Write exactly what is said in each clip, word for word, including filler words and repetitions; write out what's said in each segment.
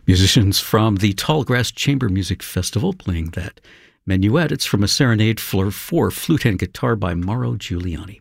Musicians from the Tallgrass Chamber Music Festival playing that minuet. It's from a serenade for, for flute and guitar by Mauro Giuliani.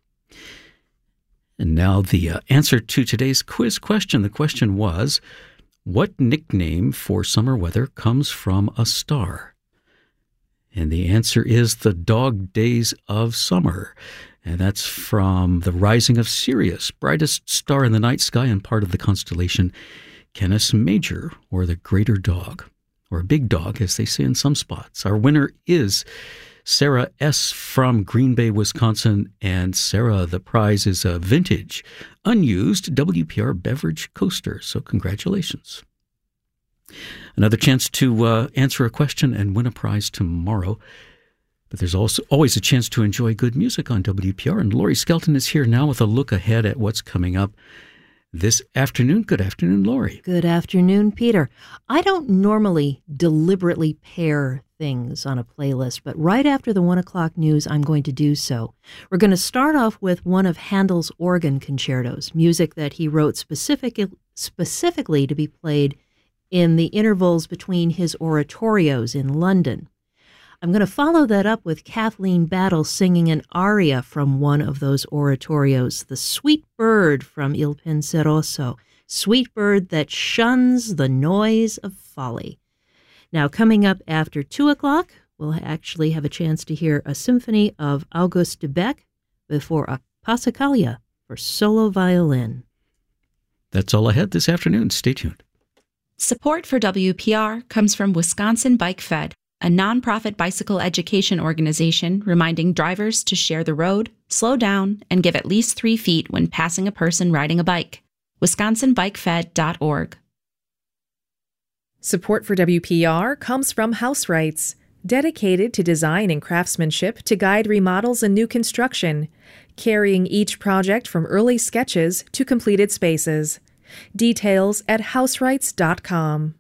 And now the uh, answer to today's quiz question. The question was, what nickname for summer weather comes from a star? And the answer is the dog days of summer. And that's from the rising of Sirius, brightest star in the night sky and part of the constellation Canis Major, or the Greater Dog, or a big dog, as they say in some spots. Our winner is Sarah S. from Green Bay, Wisconsin. And Sarah, the prize is a vintage, unused W P R beverage coaster. So congratulations. Another chance to uh, answer a question and win a prize tomorrow. But there's also always a chance to enjoy good music on W P R. And Laurie Skelton is here now with a look ahead at what's coming up this afternoon. Good afternoon, Laurie. Good afternoon, Peter. I don't normally deliberately pair things on a playlist, but right after the one o'clock news, I'm going to do so. We're going to start off with one of Handel's organ concertos, music that he wrote specific, specifically to be played in the intervals between his oratorios in London. I'm going to follow that up with Kathleen Battle singing an aria from one of those oratorios, The Sweet Bird from Il Penseroso, Sweet Bird that shuns the noise of folly. Now, coming up after two o'clock, we'll actually have a chance to hear a symphony of August de Beck before a Passacaglia for solo violin. That's all ahead this afternoon. Stay tuned. Support for W P R comes from Wisconsin Bike Fed, a nonprofit bicycle education organization reminding drivers to share the road, slow down, and give at least three feet when passing a person riding a bike. wisconsin bike fed dot org. Support for W P R comes from House Rights, dedicated to design and craftsmanship to guide remodels and new construction, carrying each project from early sketches to completed spaces. Details at house rights dot com.